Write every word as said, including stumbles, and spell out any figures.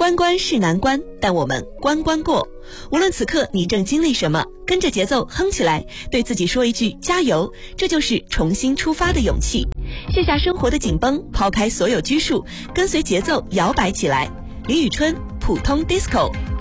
关关是难关，但我们关关过。无论此刻你正经历什么，跟着节奏哼起来，对自己说一句加油，这就是重新出发的勇气。卸下生活的紧绷，抛开所有拘束，跟随节奏摇摆起来。李宇春，普通 disco。